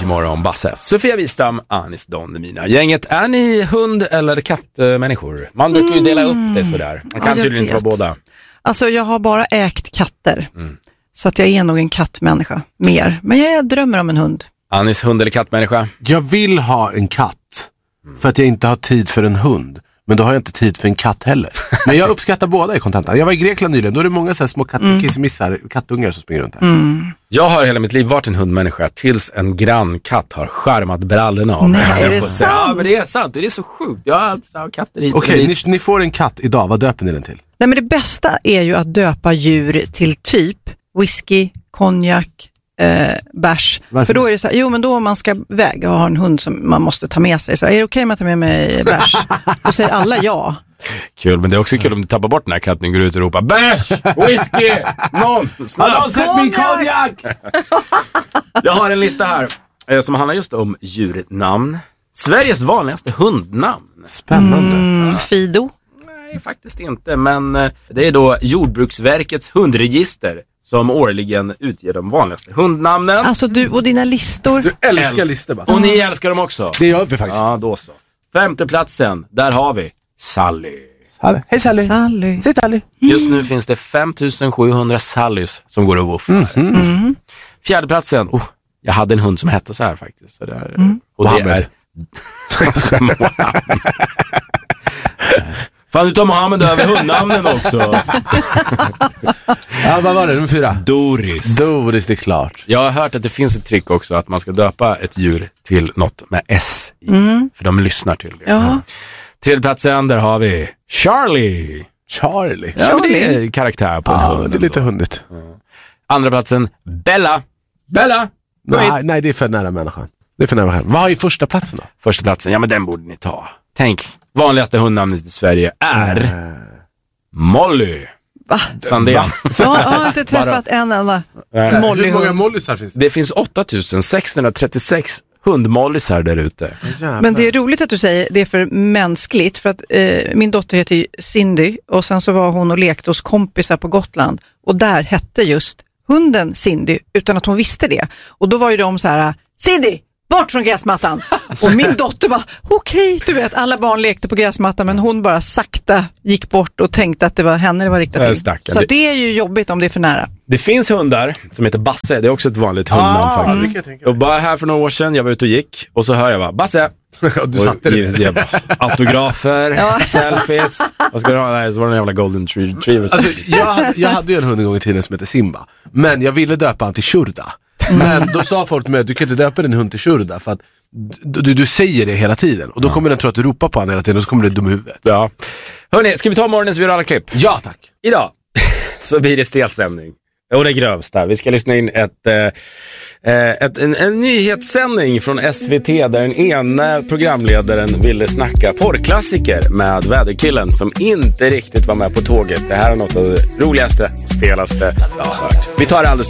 morgon, Basse. Sofia Wistam, Anis Don Demina. Gänget, är ni hund- eller kattmänniskor? Man brukar ju dela upp det sådär. Man kan tydligen inte vara båda. Alltså jag har bara ägt katter. Så att jag är nog en kattmänniska mer. Men jag drömmer om en hund. Anis, hund- eller kattmänniska? Jag vill ha en katt. För att jag inte har tid för en hund. Men då har jag inte tid för en katt heller. Men jag uppskattar båda i kontanten. Jag var i Grekland nyligen. Då är det många så här små kissemissar, kattungar som springer runt här. Jag har hela mitt liv varit en hundmänniska tills en grannkatt har skärmat brallorna av mig. Nej, är det sant? Ja, men det är sant. Det är så sjukt. Jag har alltid haft katter hit. Okej, ni får en katt idag. Vad döper ni den till? Nej, men det bästa är ju att döpa djur till typ whisky, konjak, bärs. Varför? För då är det så här, men då om man ska väga och ha en hund som man måste ta med sig. Så är det okej om jag tar med mig bärs? Då säger alla ja. Kul, men det är också kul om du tappar bort den här katten och går ut och ropar bärs, whisky, någon, snabbt. Sätt min konjak! Jag har en lista här som handlar just om djurnamn. Sveriges vanligaste hundnamn. Spännande. Fido. Nej, faktiskt inte, men det är då Jordbruksverkets hundregister som årligen utger de vanligaste hundnamnen. Alltså du och dina listor. Du älskar listor bara. Och ni älskar dem också. Det gör vi faktiskt. Ja, då så. 5:e platsen, där har vi Sally. Hej Sally. Sally. Säg Sally. Just nu finns det 5700 Sallys som går och woffar. 4:e platsen, jag hade en hund som hette så här faktiskt. Så där. Och det Mohammed. är... Fan, du tar Mohammed över hundnamnen också. Ja, vad var det? Nummer 4. Doris. Doris, det är klart. Jag har hört att det finns ett trick också att man ska döpa ett djur till något med S i. För de lyssnar till det. Ja. 3:e platsen, där har vi Charlie. Charlie. Ja, men det är karaktär på en hund. Det är lite hundigt. 2:a platsen, Bella. Bella! Nej, det är för nära människan. Det är för nära människan. Vad är 1:a platsen då? 1:a platsen, ja men den borde ni ta. Tänk, vanligaste hundnamnet i Sverige är Molly. Va? Sandén. Jag har inte träffat en enda Hur många Molly-hund. mollysar finns det? Det finns 8636 hundmollysar där ute. Men det är roligt att du säger det är för mänskligt. För att min dotter heter ju Cindy. Och sen så var hon och lekte hos kompisar på Gotland. Och där hette just hunden Cindy utan att hon visste det. Och då var ju de så här: Cindy! Bort från gräsmattan. Och min dotter bara, okej, du vet, alla barn lekte på gräsmattan, men hon bara sakta gick bort och tänkte att det var henne det var riktat till. Stackarn. Så det är ju jobbigt om det är för nära. Det finns hundar som heter Basse, det är också ett vanligt hundnamn faktiskt. Och bara här för några år sedan, jag var ute och gick och så hör jag bara, Basse. Och du satte det. Autografer, selfies. Vad ska du ha? Nej, så var det en jävla golden retriever. Alltså, jag hade ju en hund en gång i tiden som heter Simba. Men jag ville döpa han till Shurda. Men då sa folk med att du kan inte döpa din hund till Shurda för att du säger det hela tiden. Och då kommer den tro att du ropar på honom hela tiden och så kommer det dum i huvudet. Ja. Hörrni, ska vi ta morgonens virala klipp? Ja, tack. Idag så blir det stelstämning. Och det grövsta. Vi ska lyssna in en nyhetssändning från SVT där den ena programledaren ville snacka porrklassiker med väderkillen som inte riktigt var med på tåget. Det här är något av det roligaste, stelaste jag har hört. Vi tar det alldeles